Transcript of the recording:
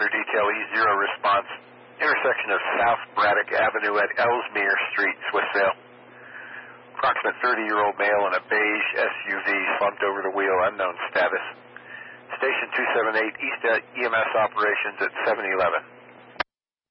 detail E0 response, intersection of South Braddock Avenue at Ellesmere Street, Swissvale. Approximate 30-year-old male in a beige SUV slumped over the wheel, unknown status. Station 278, East EMS operations at 711.